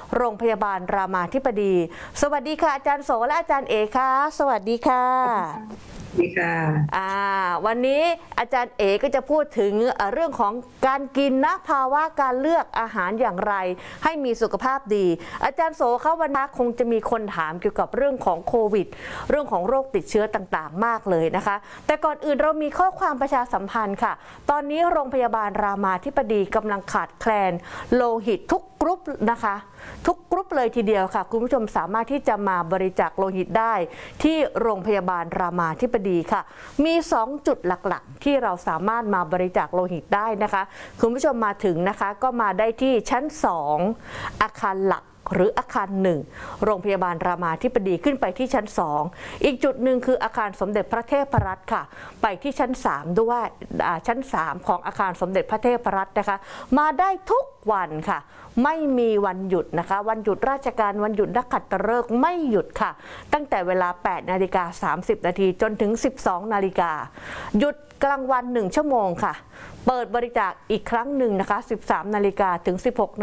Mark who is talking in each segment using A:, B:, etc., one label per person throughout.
A: โรงพยาบาลรามาธิบดีสวัสดีค่ะอาจารย์โสและอาจารย์เอค่ะสวัสดีค่ะ
B: ดีค่ะ
A: วันนี้อาจารย์เอก็จะพูดถึงเรื่องของการกินนะภาวะการเลือกอาหารอย่างไรให้มีสุขภาพดีอาจารย์โสเขาวันนี้คงจะมีคนถามเกี่ยวกับเรื่องของโควิดเรื่องของโรคติดเชื้อต่างๆมากเลยนะคะแต่ก่อนอื่นเรามีข้อความประชาสัมพันธ์ค่ะตอนนี้โรงพยาบาลรามาธิบดีกำลังขาดแคลนโลหิตทุกกรุ๊ปนะคะทุกกรุ๊ปเลยทีเดียวค่ะคุณผู้ชมสามารถที่จะมาบริจาคโลหิตได้ที่โรงพยาบาลรามาธิบดีค่ะมี2จุดหลักๆที่เราสามารถมาบริจาคโลหิตได้นะคะคุณผู้ชมมาถึงนะคะก็มาได้ที่ชั้น2อาคารหลักหรืออาคาร1โรงพยาบาลรามาธิบดีขึ้นไปที่ชั้น2อีกจุดหนึ่งคืออาคารสมเด็จพระเทพรัตน์ค่ะไปที่ชั้น3ด้วยชั้น3ของอาคารสมเด็จพระเทพรัตน์นะคะมาได้ทุกวันค่ะไม่มีวันหยุดนะคะวันหยุดราชการวันหยุดนักขัตฤกษ์ไม่หยุดค่ะตั้งแต่เวลา 8:30 น.จนถึง 12 นาฬิกาหยุดกลางวัน1 ชั่วโมงค่ะเปิดบริจาคอีกครั้งหนึ่งนะคะ 13 นาฬิกาถึง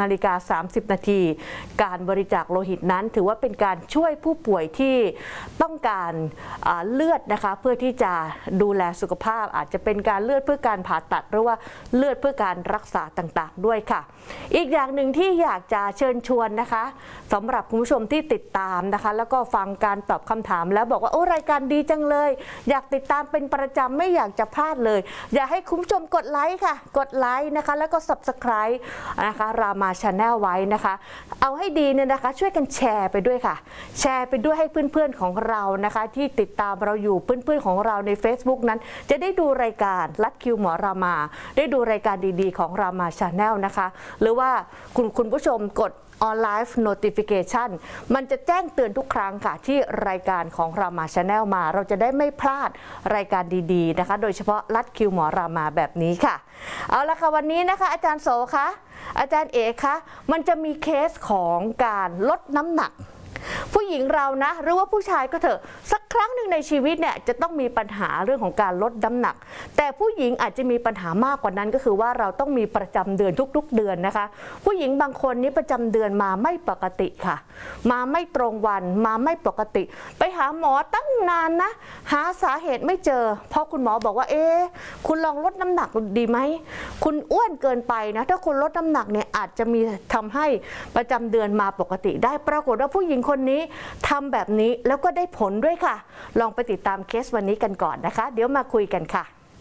A: 16:30 นาทีการบริจาคโลหิตนั้นถือว่าเป็นการช่วยผู้ป่วยที่ต้องการเลือดนะคะเพื่อที่จะดูแลสุขภาพอาจจะเป็นการเลือดเพื่อการผ่าตัดหรือว่าเลือดเพื่อการรักษาต่างๆด้วยค่ะอีกอย่างหนึ่งที่อยากจะเชิญชวนนะคะสำหรับคุณผู้ชมที่ติดตามนะคะแล้วก็ฟังการตอบคำถามแล้วบอกว่าโอ้รายการดีจังเลยอยากติดตามเป็นประจำไม่อยากจะพลาดเลยอยากให้คุณผู้ชมกดไลค์ค่ะกดไลค์นะคะแล้วก็ Subscribe นะคะรามา Channel ไว้นะคะเอาให้ดีเนี่ยนะคะช่วยกันแชร์ไปด้วยค่ะแชร์ไปด้วยให้เพื่อนๆของเรานะคะที่ติดตามเราอยู่เพื่อนๆของเราใน Facebook นั้นจะได้ดูรายการลัดคิวหมอรามาได้ดูรายการดีๆของรามา Channel นะคะหรือว่าคุณผู้ชมกดOn Live Notification มันจะแจ้งเตือนทุกครั้งค่ะที่รายการของรามา Channel มาเราจะได้ไม่พลาดรายการดีๆนะคะโดยเฉพาะลัดคิวหมอรามาแบบนี้ค่ะเอาละค่ะวันนี้นะคะอาจารย์โสคะอาจารย์เอกคะมันจะมีเคสของการลดน้ำหนักผู้หญิงเรานะหรือว่าผู้ชายก็เถอะสักครั้งหนึ่งในชีวิตเนี่ยจะต้องมีปัญหาเรื่องของการลดน้ำหนักแต่ผู้หญิงอาจจะมีปัญหามากกว่านั้นก็คือว่าเราต้องมีประจำเดือนทุกๆเดือนนะคะผู้หญิงบางคนนี้ประจำเดือนมาไม่ปกติค่ะมาไม่ตรงวันมาไม่ปกติไปหาหมอตั้งนานนะหาสาเหตุไม่เจอเพราะคุณหมอบอกว่าคุณลองลดน้ำหนักดีไหมคุณอ้วนเกินไปนะถ้าคุณลดน้ำหนักเนี่ยอาจจะมีทำให้ประจำเดือนมาปกติได้ปรากฏว่าผู้หญิงคนนี้ทำแบบนี้แล้วก็ได้ผลด้วยค่ะลองไปติดตามเคสวันนี้กันก่อนนะคะเดี๋ยวมาคุยกันค่ะ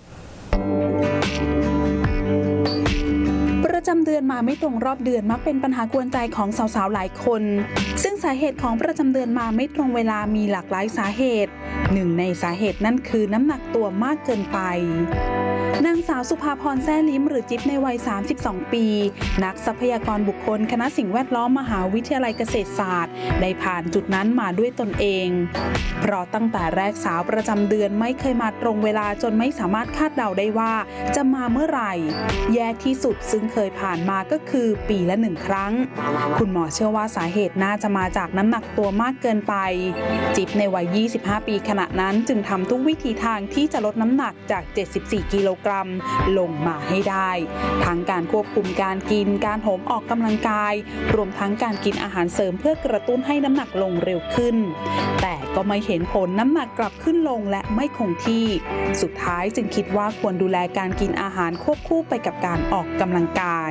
C: ประจำเดือนมาไม่ตรงรอบเดือนมักเป็นปัญหากวนใจของสาวๆหลายคนซึ่งสาเหตุของประจำเดือนมาไม่ตรงเวลามีหลากหลายสาเหตุหนึ่งในสาเหตุนั่นคือน้ำหนักตัวมากเกินไปนางสาวสุภาพรแซ่ลิ้มหรือจิ๊บในวัย32ปีนักทรัพยากรบุคคลคณะสิ่งแวดล้อมมหาวิทยาลัยเกษตรศาสตร์ได้ผ่านจุดนั้นมาด้วยตนเองเพราะตั้งแต่แรกสาวประจำเดือนไม่เคยมาตรงเวลาจนไม่สามารถคาดเดาได้ว่าจะมาเมื่อไหร่แย่ที่สุดซึ่งเคยผ่านมาก็คือปีละ1 ครั้งคุณหมอเชื่อว่าสาเหตุน่าจะมาจากน้ำหนักตัวมากเกินไปจิ๊บในวัย25ปีขณะนั้นจึงทำทุกวิธีทางที่จะลดน้ำหนักจาก74 กิโลกรัมลงมาให้ได้ทั้งการควบคุมการกินการโหมออกกำลังกายรวมทั้งการกินอาหารเสริมเพื่อกระตุ้นให้น้ำหนักลงเร็วขึ้นแต่ก็ไม่เห็นผลน้ำหนักกลับขึ้นลงและไม่คงที่สุดท้ายจึงคิดว่าควรดูแลการกินอาหารควบคู่ไปกับการออกกำลังกาย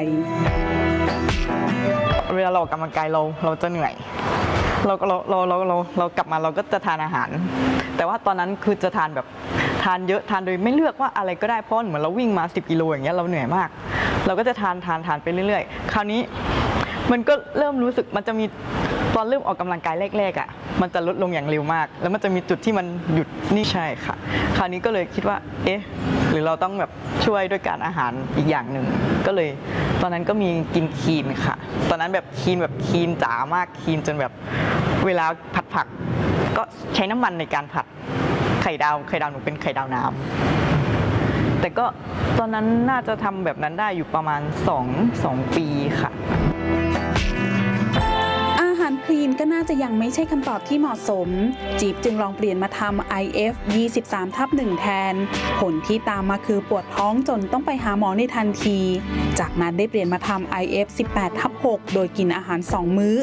D: เวลาเราออกกำลังกายเราจะเหนื่อยเรากลับมาเราก็จะทานอาหารแต่ว่าตอนนั้นคือจะทานแบบทานเยอะทานโดยไม่เลือกว่าอะไรก็ได้เพราะเหมือนเราวิ่งมา10 กิโลอย่างเงี้ยเราเหนื่อยมากเราก็จะทานไปเรื่อยๆคราวนี้มันก็เริ่มรู้สึกมันจะมีตอนเริ่มออกกำลังกายแรกๆอ่ะมันจะลดลงอย่างเร็วมากแล้วมันจะมีจุดที่มันหยุดนี่ใช่ค่ะคราวนี้ก็เลยคิดว่าหรือเราต้องแบบช่วยด้วยการอาหารอีกอย่างหนึ่งก็เลยตอนนั้นก็มีกินคีนค่ะตอนนั้นแบบคีนจ๋ามากคีนจนแบบเวลาผัดผักก็ใช้น้ำมันในการผัดไข่ดาวหนูเป็นไข่ดาวน้ำแต่ก็ตอนนั้นน่าจะทำแบบนั้นได้อยู่ประมาณ2 ปีค่ะ
C: คลีนก็น่าจะยังไม่ใช่คำตอบที่เหมาะสมจีบจึงลองเปลี่ยนมาทำ IF 23/1 แทนผลที่ตามมาคือปวดท้องจนต้องไปหาหมอในทันทีจากนั้นได้เปลี่ยนมาทำ IF 18/6 โดยกินอาหาร2 มื้อ